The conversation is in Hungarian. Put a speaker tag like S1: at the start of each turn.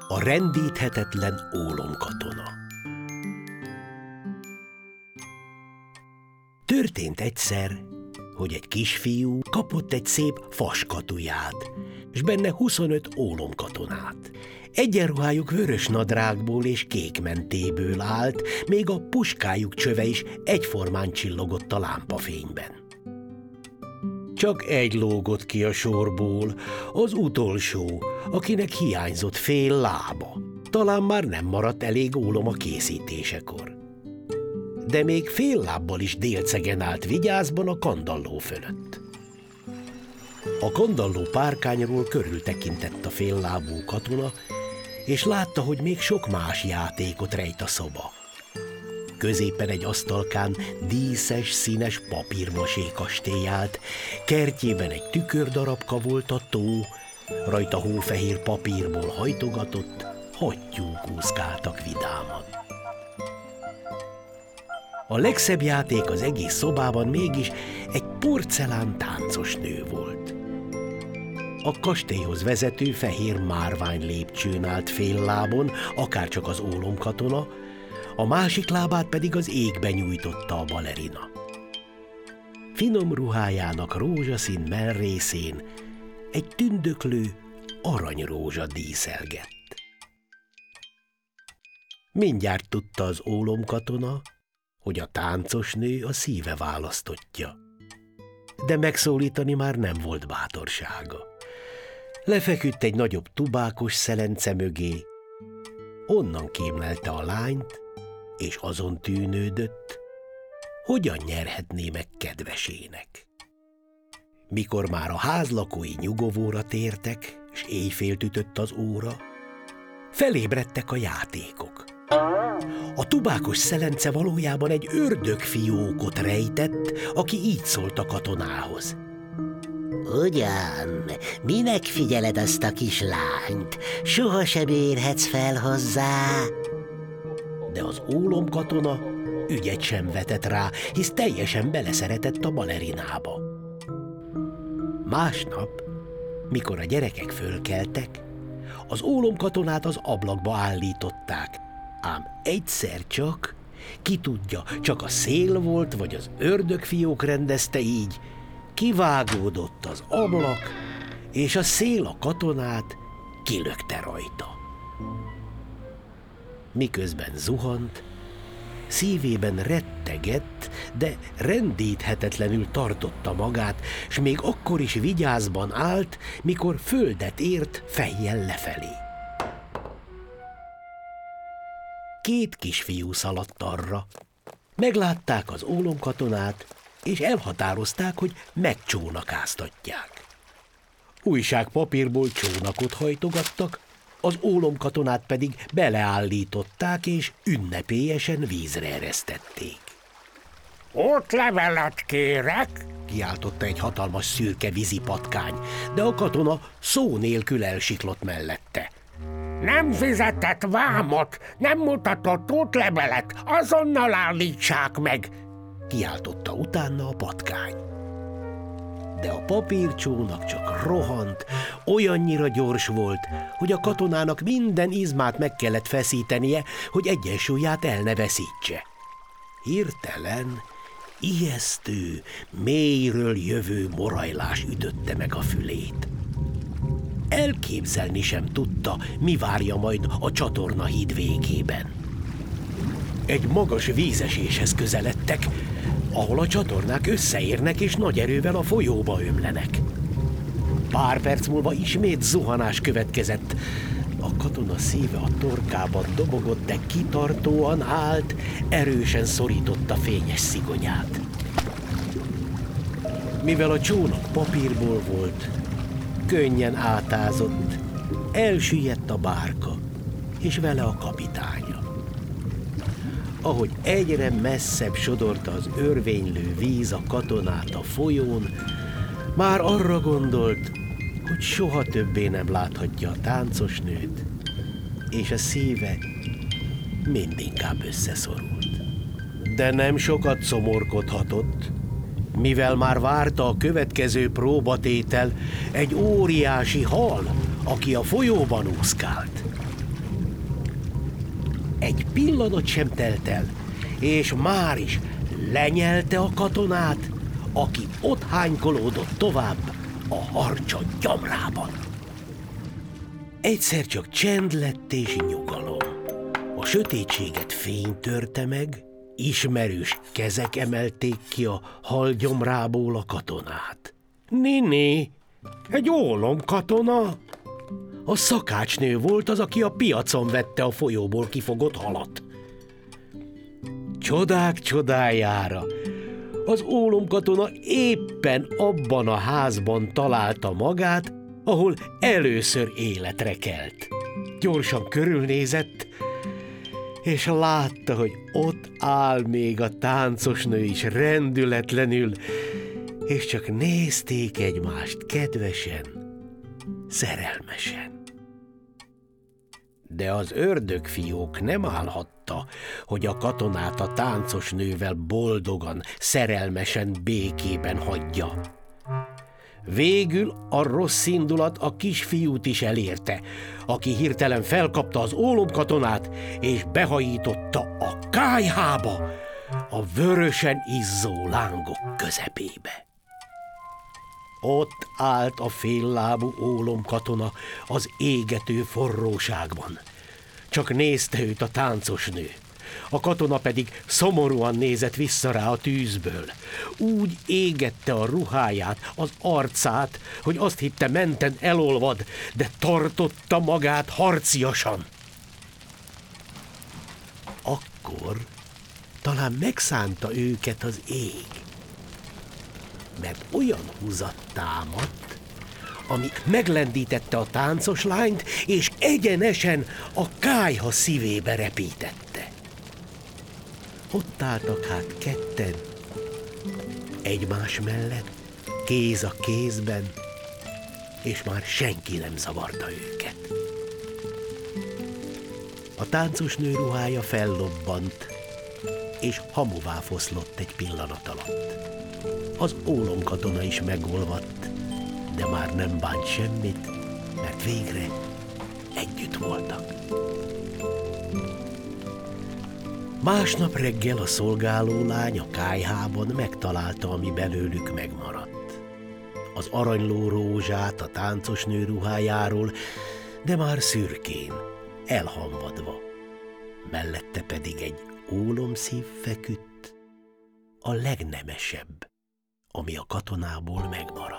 S1: A rendíthetetlen ólomkatona. Történt egyszer, hogy egy kisfiú kapott egy szép vaskatuját, s benne 25 ólomkatonát. Egyenruhájuk vörös nadrágból és kék mentéből állt, még a puskájuk csöve is egyformán csillogott a lámpafényben. Csak egy lógott ki a sorból, az utolsó, akinek hiányzott fél lába. Talán már nem maradt elég ólom a készítésekor. De még fél lábbal is délcegen állt vigyázban a kandalló fölött. A kandalló párkányról körültekintett a féllábú katona, és látta, hogy még sok más játékot rejt a szoba. Középen egy asztalkán díszes, színes papírmasé kastély állt, kertjében egy tükördarabka volt a tó, rajta hófehér papírból hajtogatott hattyúk úszkáltak vidáman. A legszebb játék az egész szobában mégis egy porcelán táncos nő volt. A kastélyhoz vezető fehér márvány lépcsőn állt fél lábon, akárcsak az ólomkatona, a másik lábát pedig az égbe nyújtotta a balerina. Finom ruhájának rózsaszín mellrészén egy tündöklő aranyrózsa díszelgett. Mindjárt tudta az ólomkatona, hogy a táncos nő a szíve választottja. De megszólítani már nem volt bátorsága. Lefeküdt egy nagyobb tubákos szelence mögé, onnan kémlelte a lányt, és azon tűnődött, hogyan nyerhetné meg kedvesének. Mikor már a házlakói nyugovóra tértek, s éjfélt ütött az óra, felébredtek a játékok. A tubákos szelence valójában egy ördögfiókot rejtett, aki így szólt a katonához.
S2: Ugyan, minek figyeled azt a kislányt? Sohasem érhetsz fel hozzá.
S1: De az ólomkatona ügyet sem vetett rá, hisz teljesen beleszeretett a balerinába. Másnap, mikor a gyerekek fölkeltek, az ólomkatonát az ablakba állították, ám egyszer csak, ki tudja, csak a szél volt, vagy az ördögfiók rendezte így, kivágódott az ablak, és a szél a katonát kilökte rajta. Miközben zuhant, szívében rettegett, de rendíthetetlenül tartotta magát, s még akkor is vigyázban állt, mikor földet ért fejjel lefelé. Két kisfiú szaladt arra. Meglátták az ólomkatonát, és elhatározták, hogy megcsónakáztatják. Újságpapírból csónakot hajtogattak, az ólomkatonát pedig beleállították, és ünnepélyesen vízre eresztették.
S3: Útlevelet kérek,
S1: kiáltotta egy hatalmas szürke vízipatkány, de a katona szó nélkül elsiklott mellette.
S3: nem fizetett vámot, nem mutatott útlevelet, azonnal állítsák meg,
S1: kiáltotta utána a patkány. De a papírcsónak csak rohant, olyannyira gyors volt, hogy a katonának minden izmát meg kellett feszítenie, hogy egyensúlyát el ne veszítse. Hirtelen, ijesztő, mélyről jövő morajlás ütötte meg a fülét. Elképzelni sem tudta, mi várja majd a csatornahíd végében. Egy magas vízeséshez közeledtek, ahol a csatornák összeérnek és nagy erővel a folyóba ömlenek. Pár perc múlva ismét zuhanás következett. A katona szíve a torkában dobogott, de kitartóan állt, erősen szorította fényes szigonyát. Mivel a csónak papírból volt, könnyen átázott, elsüllyedt a bárka, és vele a kapitánya. Ahogy egyre messzebb sodorta az örvénylő víz a katonát a folyón, már arra gondolt, hogy soha többé nem láthatja a táncos nőt, és a szíve mindinkább összeszorult. De nem sokat szomorkodhatott, mivel már várta a következő próbatétel egy óriási hal, aki a folyóban úszkált. Egy pillanat sem telt el, és már is lenyelte a katonát, aki ott hánykolódott tovább a harcsa gyomrában. Egyszer csak csend lett és nyugalom. A sötétséget fény törte meg, ismerős kezek emelték ki a halgyomrából a katonát. Néné, egy ólomkatona? A szakácsnő volt az, aki a piacon vette a folyóból kifogott halat. Csodák csodájára! Az ólomkatona éppen abban a házban találta magát, ahol először életre kelt. Gyorsan körülnézett, és látta, hogy ott áll még a táncosnő is rendületlenül, és csak nézték egymást kedvesen, szerelmesen. De az ördögfiók nem állhatta, hogy a katonát a táncosnővel boldogan, szerelmesen békében hagyja. Végül a rossz indulat a kisfiút is elérte, aki hirtelen felkapta az ólomkatonát, és behajította a kályhába, a vörösen izzó lángok közepébe. Ott állt a féllábú ólomkatona az égető forróságban. Csak nézte őt a táncosnő. A katona pedig szomorúan nézett vissza rá a tűzből. Úgy égette a ruháját, az arcát, hogy azt hitte menten elolvad, de tartotta magát harciasan. Akkor talán megszánta őket az ég, mert olyan húzat támadt, ami meglendítette a táncos lányt, és egyenesen a kályha szívébe repítette. Ott álltak hát ketten, egymás mellett, kéz a kézben, és már senki nem zavarta őket. A táncosnő ruhája fellobbant, és hamuvá foszlott egy pillanat alatt. Az ólomkatona is megolvadt, de már nem bánt semmit, mert végre együtt voltak. Másnap reggel a szolgálólány a kályhában megtalálta, ami belőlük megmaradt. Az aranyló rózsát a táncosnő ruhájáról, de már szürkén, elhamvadva. Mellette pedig egy ólomszív feküdt, a legnemesebb, ami a katonából megmaradt.